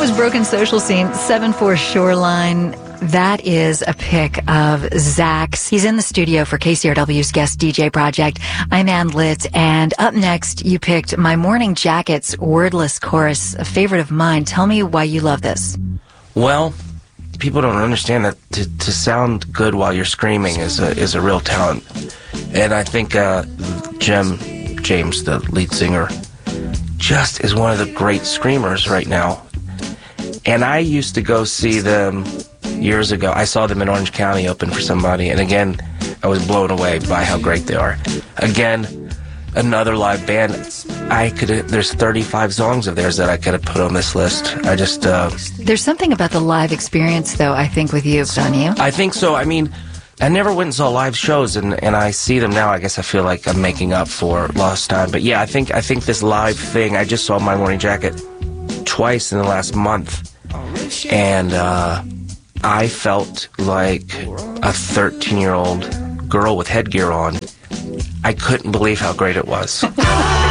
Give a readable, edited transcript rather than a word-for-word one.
was Broken Social Scene, 7-4 Shoreline. That is a pick of Zach's. He's in the studio for KCRW's Guest DJ Project. I'm Ann Litt, and up next, you picked My Morning Jacket's Wordless Chorus, a favorite of mine. Tell me why you love this. Well, people don't understand that to sound good while you're screaming is a real talent. And I think James, the lead singer, just is one of the great screamers right now. And I used to go see them years ago. I saw them in Orange County open for somebody, and again, I was blown away by how great they are. Again, another live band. There's 35 songs of theirs that I could have put on this list. There's something about the live experience, though, I think, with you, don't you? I think so. I mean, I never went and saw live shows, and I see them now. I guess I feel like I'm making up for lost time. But yeah, I think this live thing, I just saw My Morning Jacket twice in the last month, and I felt like a 13-year-old girl with headgear on. I couldn't believe how great it was.